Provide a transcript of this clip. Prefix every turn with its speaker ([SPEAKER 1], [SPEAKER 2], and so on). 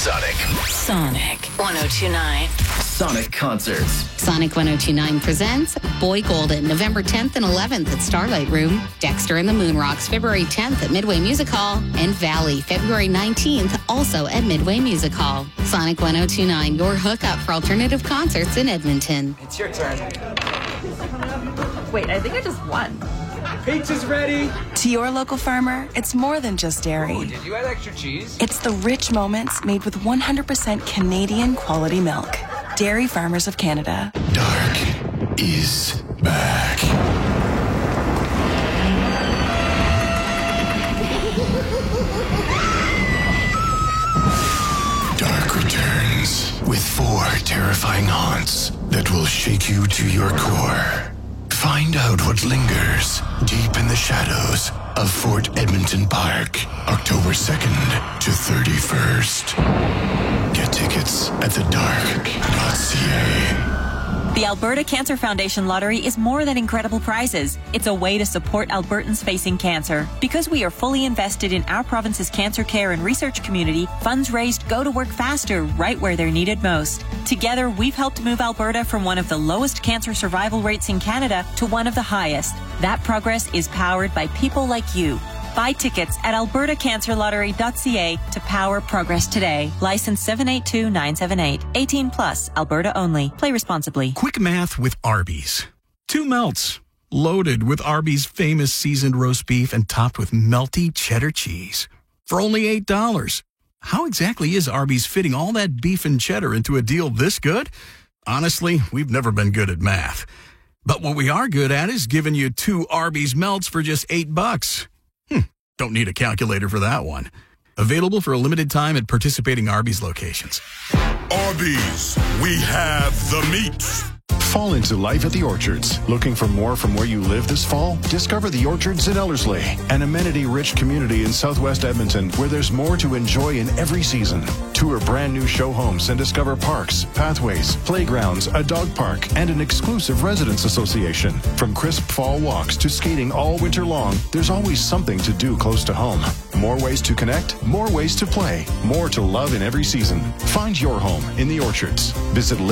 [SPEAKER 1] Sonic.
[SPEAKER 2] Sonic 1029.
[SPEAKER 1] Sonic Concerts.
[SPEAKER 2] Sonic 1029 presents Boy Golden, November 10th and 11th at Starlight Room. Dexter and the Moonrocks, February 10th at Midway Music Hall. And Valley, February 19th, also at Midway Music Hall. Sonic 1029, your hookup for alternative concerts in Edmonton.
[SPEAKER 3] It's your turn.
[SPEAKER 4] Wait, I think I just won.
[SPEAKER 3] Pizza's ready.
[SPEAKER 5] To your local farmer, it's more than just dairy.
[SPEAKER 3] Oh, did you add extra cheese?
[SPEAKER 5] It's the rich moments made with 100% Canadian quality milk. Dairy Farmers of Canada.
[SPEAKER 6] Dark is back. Dark returns with 4 terrifying haunts that will shake you to your core. Find out what lingers deep in the shadows of Fort Edmonton Park, October 2nd to 31st. Get tickets at thedark.ca.
[SPEAKER 7] The Alberta Cancer Foundation Lottery is more than incredible prizes. It's a way to support Albertans facing cancer. Because we are fully invested in our province's cancer care and research community, funds raised go to work faster right where they're needed most. Together, we've helped move Alberta from one of the lowest cancer survival rates in Canada to one of the highest. That progress is powered by people like you. Buy tickets at albertacancerlottery.ca to power progress today. License 782978. 18 plus. Alberta only. Play responsibly.
[SPEAKER 8] Quick math with Arby's. 2 melts. Loaded with Arby's famous seasoned roast beef and topped with melty cheddar cheese. For only $8. How exactly is Arby's fitting all that beef and cheddar into a deal this good? Honestly, we've never been good at math. But what we are good at is giving you 2 Arby's melts for just $8. Don't need a calculator for that one. Available for a limited time at participating Arby's locations.
[SPEAKER 6] Arby's, we have the meats. Fall into life at the Orchards. Looking for more from where you live this fall? Discover the Orchards in Ellerslie, an amenity-rich community in southwest Edmonton where there's more to enjoy in every season. Tour brand new show homes and discover parks, pathways, playgrounds, a dog park, and an exclusive residents association. From crisp fall walks to skating all winter long, there's always something to do close to home. More ways to connect, more ways to play, more to love in every season. Find your home in the Orchards. Visit